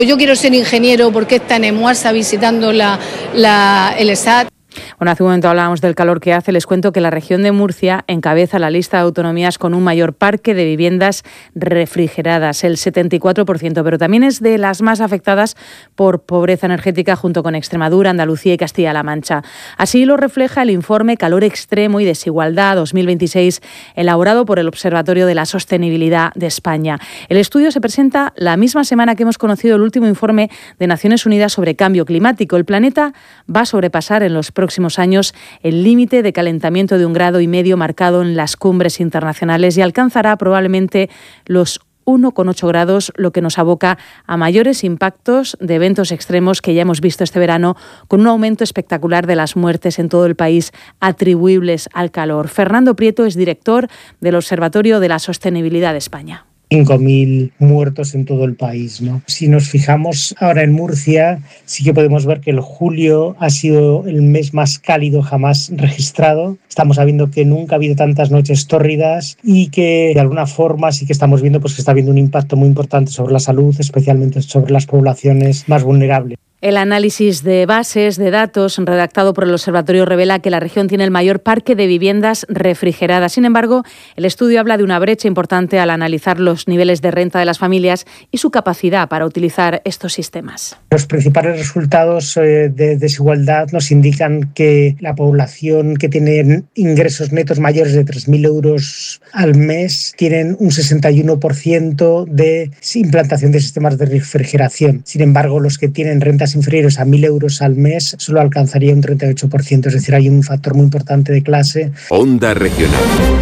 Yo quiero ser ingeniero porque está en Emuasa visitando el ESAT. Bueno, hace un momento hablábamos del calor que hace. Les cuento que la región de Murcia encabeza la lista de autonomías con un mayor parque de viviendas refrigeradas, el 74%, pero también es de las más afectadas por pobreza energética junto con Extremadura, Andalucía y Castilla-La Mancha. Así lo refleja el informe Calor Extremo y Desigualdad 2026, elaborado por el Observatorio de la Sostenibilidad de España. El estudio se presenta la misma semana que hemos conocido el último informe de Naciones Unidas sobre cambio climático. El planeta va a sobrepasar en los próximos años el límite de calentamiento de 1,5 grados marcado en las cumbres internacionales y alcanzará probablemente los 1,8 grados, lo que nos aboca a mayores impactos de eventos extremos que ya hemos visto este verano, con un aumento espectacular de las muertes en todo el país atribuibles al calor. Fernando Prieto es director del Observatorio de la Sostenibilidad de España. 5.000 muertos en todo el país, ¿no? Si nos fijamos ahora en Murcia, sí que podemos ver que el julio ha sido el mes más cálido jamás registrado. Estamos sabiendo que nunca ha habido tantas noches tórridas y que de alguna forma sí que estamos viendo pues, que está habiendo un impacto muy importante sobre la salud, especialmente sobre las poblaciones más vulnerables. El análisis de bases de datos redactado por el Observatorio revela que la región tiene el mayor parque de viviendas refrigeradas. Sin embargo, el estudio habla de una brecha importante al analizar los niveles de renta de las familias y su capacidad para utilizar estos sistemas. Los principales resultados de desigualdad nos indican que la población que tiene ingresos netos mayores de 3.000 euros al mes tienen un 61% de implantación de sistemas de refrigeración. Sin embargo, los que tienen rentas inferiores a 1.000 euros al mes solo alcanzaría un 38%, es decir, hay un factor muy importante de clase. Onda Regional.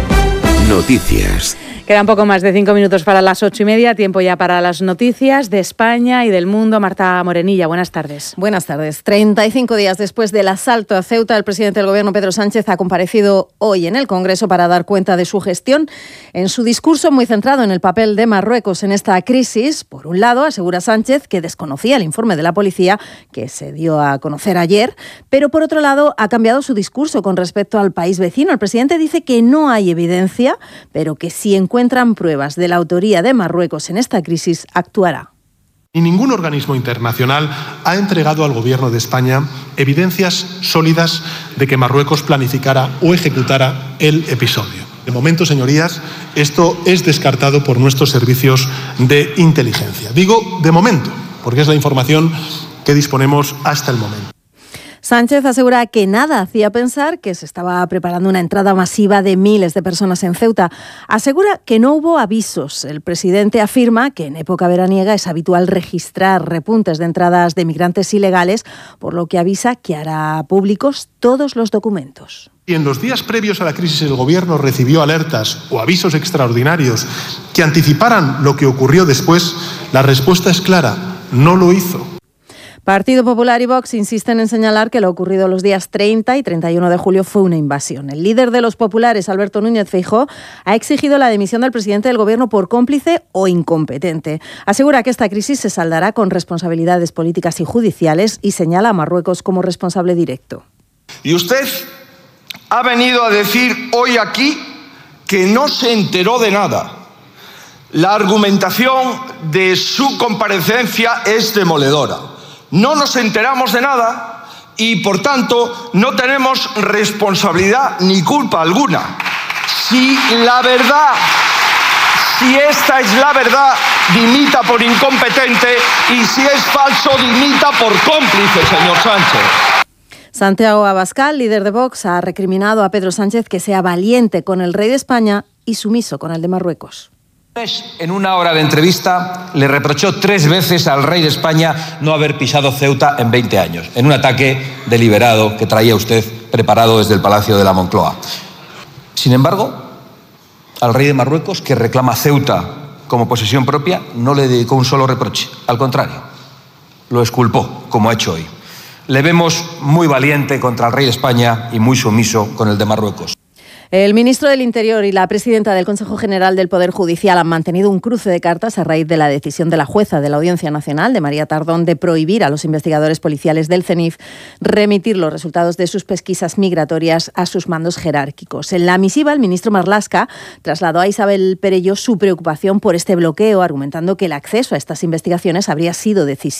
Noticias. Quedan poco más de 5 minutos para las 8:30, tiempo ya para las noticias de España y del mundo. Marta Morenilla, buenas tardes. Buenas tardes. 35 días después del asalto a Ceuta, el presidente del Gobierno, Pedro Sánchez, ha comparecido hoy en el Congreso para dar cuenta de su gestión. En su discurso, muy centrado en el papel de Marruecos en esta crisis, por un lado, asegura Sánchez que desconocía el informe de la policía que se dio a conocer ayer, pero por otro lado, ha cambiado su discurso con respecto al país vecino. El presidente dice que no hay evidencia, pero que si encuentran pruebas de la autoría de Marruecos en esta crisis, actuará. Y ningún organismo internacional ha entregado al Gobierno de España evidencias sólidas de que Marruecos planificara o ejecutara el episodio. De momento, señorías, esto es descartado por nuestros servicios de inteligencia. Digo de momento, porque es la información que disponemos hasta el momento. Sánchez asegura que nada hacía pensar que se estaba preparando una entrada masiva de miles de personas en Ceuta. Asegura que no hubo avisos. El presidente afirma que en época veraniega es habitual registrar repuntes de entradas de migrantes ilegales, por lo que avisa que hará públicos todos los documentos. Si en los días previos a la crisis el Gobierno recibió alertas o avisos extraordinarios que anticiparan lo que ocurrió después, la respuesta es clara: no lo hizo. Partido Popular y Vox insisten en señalar que lo ocurrido los días 30 y 31 de julio fue una invasión. El líder de los populares, Alberto Núñez Feijóo, ha exigido la dimisión del presidente del Gobierno por cómplice o incompetente. Asegura que esta crisis se saldará con responsabilidades políticas y judiciales y señala a Marruecos como responsable directo. Y usted ha venido a decir hoy aquí que no se enteró de nada. La argumentación de su comparecencia es demoledora. No nos enteramos de nada y, por tanto, no tenemos responsabilidad ni culpa alguna. Si esta es la verdad, dimita por incompetente, y si es falso, dimita por cómplice, señor Sánchez. Santiago Abascal, líder de Vox, ha recriminado a Pedro Sánchez que sea valiente con el rey de España y sumiso con el de Marruecos. En una hora de entrevista le reprochó 3 veces al rey de España no haber pisado Ceuta en 20 años, en un ataque deliberado que traía usted preparado desde el Palacio de la Moncloa. Sin embargo, al rey de Marruecos, que reclama Ceuta como posesión propia, no le dedicó un solo reproche. Al contrario, lo exculpó, como ha hecho hoy. Le vemos muy valiente contra el rey de España y muy sumiso con el de Marruecos. El ministro del Interior y la presidenta del Consejo General del Poder Judicial han mantenido un cruce de cartas a raíz de la decisión de la jueza de la Audiencia Nacional, de María Tardón, de prohibir a los investigadores policiales del CENIF remitir los resultados de sus pesquisas migratorias a sus mandos jerárquicos. En la misiva, el ministro Marlaska trasladó a Isabel Perelló su preocupación por este bloqueo, argumentando que el acceso a estas investigaciones habría sido decisivo